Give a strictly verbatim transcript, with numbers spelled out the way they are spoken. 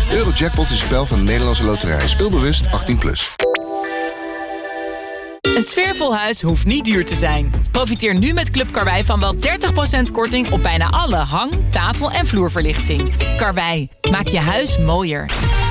Eurojackpot is een spel van de Nederlandse Loterij. Speel bewust, achttien plus. Een sfeervol huis hoeft niet duur te zijn. Profiteer nu met Club Karwei van wel dertig procent korting op bijna alle hang-, tafel- en vloerverlichting. Karwei, maak je huis mooier.